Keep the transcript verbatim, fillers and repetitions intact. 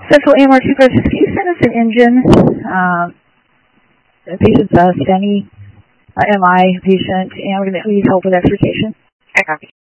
Central A M R two five six, can you send us an engine? Um, the patient's a STEMI uh, M I patient, and we're going to need help with extrication. I copy.